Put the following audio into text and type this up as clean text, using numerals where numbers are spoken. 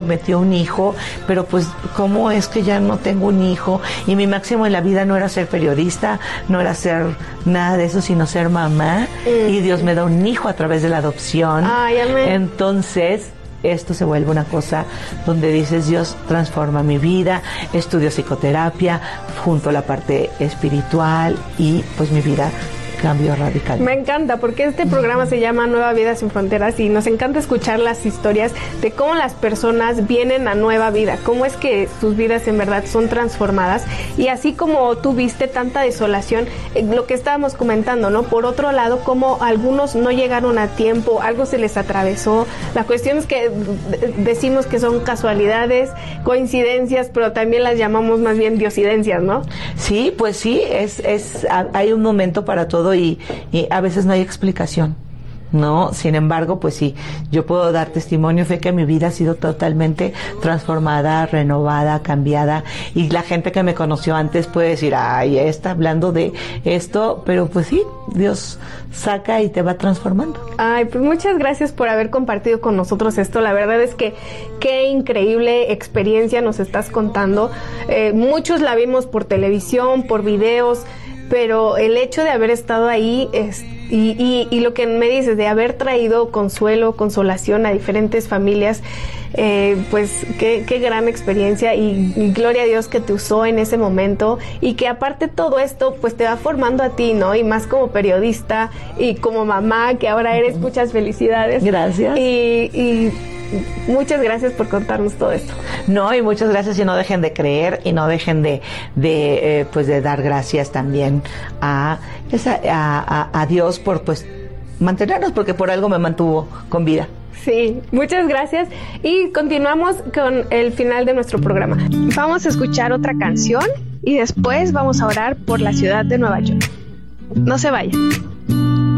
prometió un hijo, pero pues, ¿cómo es que ya no tengo un hijo? Y mi máximo en la vida no era ser periodista, no era ser nada de eso, sino ser mamá. Y Dios me da un hijo a través de la adopción. Ay, amén. Entonces, esto se vuelve una cosa donde dices, Dios transforma mi vida, estudio psicoterapia, junto a la parte espiritual y pues mi vida cambió radical. Me encanta porque este programa se llama Nueva Vida Sin Fronteras y nos encanta escuchar las historias de cómo las personas vienen a nueva vida, cómo es que sus vidas en verdad son transformadas y así como tú viste tanta desolación, lo que estábamos comentando, ¿no? Por otro lado, como algunos no llegaron a tiempo, algo se les atravesó, la cuestión es que decimos que son casualidades, coincidencias, pero también las llamamos más bien diosidencias, ¿no? Sí, pues sí, hay un momento para todo y a veces no hay explicación, ¿no? Sin embargo, pues sí, yo puedo dar testimonio de que mi vida ha sido totalmente transformada, renovada, cambiada, y la gente que me conoció antes puede decir, ay, está hablando de esto, pero pues sí, Dios saca y te va transformando. Ay, pues muchas gracias por haber compartido con nosotros esto. La verdad es que qué increíble experiencia nos estás contando. Muchos la vimos por televisión, por videos, pero el hecho de haber estado ahí y lo que me dices, de haber traído consuelo, consolación a diferentes familias, pues qué gran experiencia y gloria a Dios que te usó en ese momento y que aparte todo esto pues te va formando a ti, ¿no? Y más como periodista y como mamá, que ahora eres, muchas felicidades. Gracias. Y muchas gracias por contarnos todo esto. No, y muchas gracias, y no dejen de creer y no dejen de dar gracias también a Dios por pues mantenernos, porque por algo me mantuvo con vida. Sí, muchas gracias y continuamos con el final de nuestro programa. Vamos a escuchar otra canción y después vamos a orar por la ciudad de Nueva York. No se vayan.